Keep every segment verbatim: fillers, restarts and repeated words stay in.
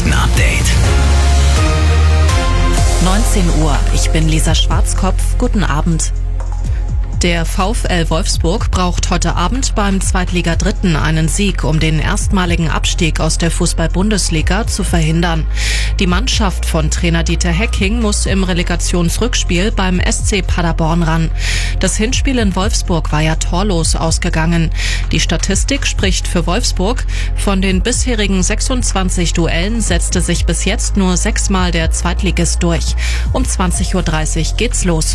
Nachrichten-Update. neunzehn Uhr, ich bin Lisa Schwarzkopf, guten Abend. Der VfL Wolfsburg braucht heute Abend beim Zweitliga-Dritten einen Sieg, um den erstmaligen Abstieg aus der Fußball-Bundesliga zu verhindern. Die Mannschaft von Trainer Dieter Hecking muss im Relegationsrückspiel beim S C Paderborn ran. Das Hinspiel in Wolfsburg war ja torlos ausgegangen. Die Statistik spricht für Wolfsburg. Von den bisherigen sechsundzwanzig Duellen setzte sich bis jetzt nur sechsmal der Zweitligist durch. Um zwanzig Uhr dreißig geht's los.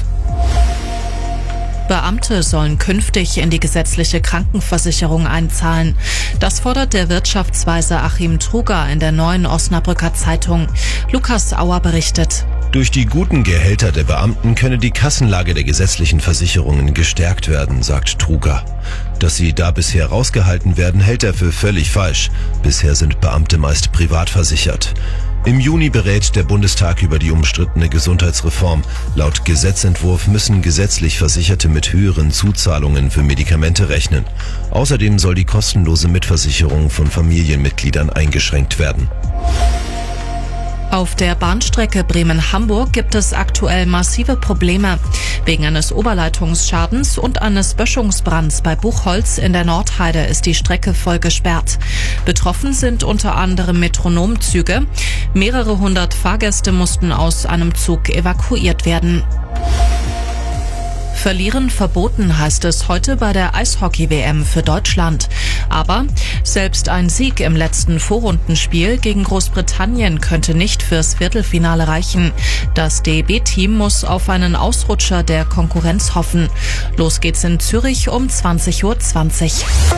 Beamte sollen künftig in die gesetzliche Krankenversicherung einzahlen. Das fordert der Wirtschaftsweise Achim Truger in der Neuen Osnabrücker Zeitung. Lukas Auer berichtet. Durch die guten Gehälter der Beamten könne die Kassenlage der gesetzlichen Versicherungen gestärkt werden, sagt Truger. Dass sie da bisher rausgehalten werden, hält er für völlig falsch. Bisher sind Beamte meist privat versichert. Im Juni berät der Bundestag über die umstrittene Gesundheitsreform. Laut Gesetzentwurf müssen gesetzlich Versicherte mit höheren Zuzahlungen für Medikamente rechnen. Außerdem soll die kostenlose Mitversicherung von Familienmitgliedern eingeschränkt werden. Auf der Bahnstrecke Bremen-Hamburg gibt es aktuell massive Probleme. Wegen eines Oberleitungsschadens und eines Böschungsbrands bei Buchholz in der Nordheide ist die Strecke voll gesperrt. Betroffen sind unter anderem Metronomzüge. Mehrere hundert Fahrgäste mussten aus einem Zug evakuiert werden. Verlieren verboten, heißt es heute bei der Eishockey-W M für Deutschland. Aber selbst ein Sieg im letzten Vorrundenspiel gegen Großbritannien könnte nicht fürs Viertelfinale reichen. Das D E B-Team muss auf einen Ausrutscher der Konkurrenz hoffen. Los geht's in Zürich um zwanzig Uhr zwanzig.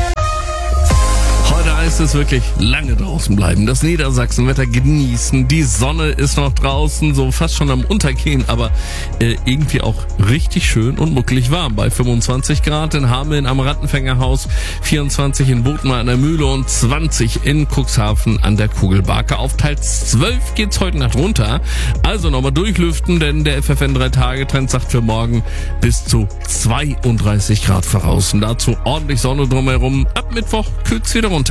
Heute heißt es wirklich lange draußen bleiben, das Niedersachsenwetter genießen, die Sonne ist noch draußen, so fast schon am Untergehen, aber äh, irgendwie auch richtig schön und muckelig warm. Bei fünfundzwanzig Grad in Hameln am Rattenfängerhaus, vierundzwanzig in Bothmar an der Mühle und zwanzig in Cuxhaven an der Kugelbarke. Auf Teil zwölf geht's heute Nacht runter, also nochmal durchlüften, denn der F F N drei Tage Trend sagt für morgen bis zu zweiunddreißig Grad voraus. Und dazu ordentlich Sonne drumherum, ab Mittwoch kühlt's wieder runter.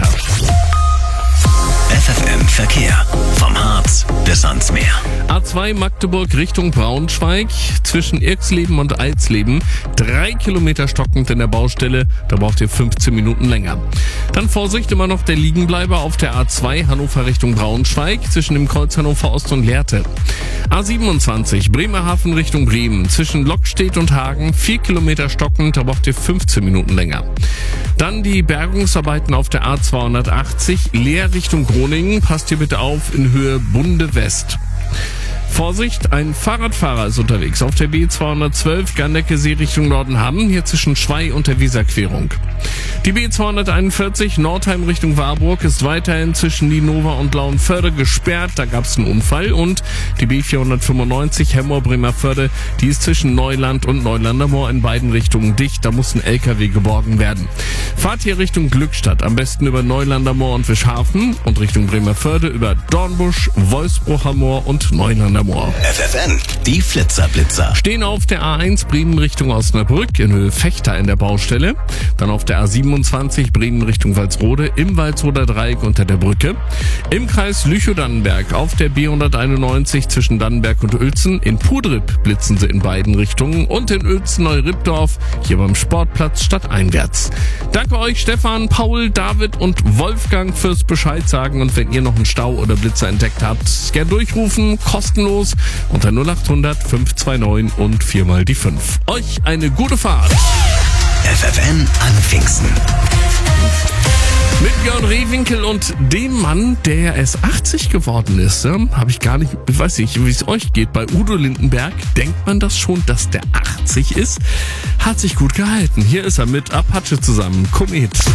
F F M Verkehr. Vom Harz bis ans Meer. A zwei Magdeburg Richtung Braunschweig, zwischen Irxleben und Alsleben. Drei Kilometer stockend in der Baustelle, da braucht ihr fünfzehn Minuten länger. Dann Vorsicht, immer noch der Liegenbleiber auf der A zwei Hannover Richtung Braunschweig, zwischen dem Kreuz Hannover Ost und Lehrte. A siebenundzwanzig Bremerhaven Richtung Bremen, zwischen Lockstedt und Hagen. Vier Kilometer stockend, da braucht ihr fünfzehn Minuten länger. Dann die Bergungsarbeiten auf der A zweihundertachtzig, Leer Richtung Groningen. Passt hier bitte auf, in Höhe Bunde West. Vorsicht, ein Fahrradfahrer ist unterwegs auf der B zweihundertzwölf Garnecke-See Richtung Nordenham, hier zwischen Schwei und der Weserquerung. Die B zweihunderteinundvierzig Nordheim Richtung Warburg ist weiterhin zwischen Nienova und Lauenförde gesperrt, da gab es einen Unfall. Und die B vierhundertfünfundneunzig Hemmoor-Bremerförde, die ist zwischen Neuland und Neulander Moor in beiden Richtungen dicht, da muss ein L K W geborgen werden. Fahrt hier Richtung Glückstadt, am besten über Neulander Moor und Wischhafen und Richtung Bremerförde über Dornbusch, Wolfsbrucher Moor und Neulander Moor. F F N, die Flitzerblitzer. Stehen auf der A eins Bremen Richtung Osnabrück in Höhe Fechter in der Baustelle. Dann auf der A siebenundzwanzig Bremen Richtung Walsrode im Walsroder Dreieck unter der Brücke. Im Kreis Lüchow-Dannenberg auf der B hunderteinundneunzig zwischen Dannenberg und Uelzen. In Pudrip blitzen sie in beiden Richtungen und in Uelzen-Neu-Rippdorf hier beim Sportplatz stadteinwärts. Danke euch Stefan, Paul, David und Wolfgang fürs Bescheid sagen. Und wenn ihr noch einen Stau oder Blitzer entdeckt habt, gern durchrufen, kostenlos unter null acht hundert fünf zwei neun und viermal die fünf. Euch eine gute Fahrt. F F N an Pfingsten. Mit Björn Rehwinkel und dem Mann, der erst achtzig geworden ist, ne? Habe ich gar nicht, ich weiß nicht, wie es euch geht. Bei Udo Lindenberg denkt man das schon, dass der achtzig ist. Hat sich gut gehalten. Hier ist er mit Apache zusammen. Komet.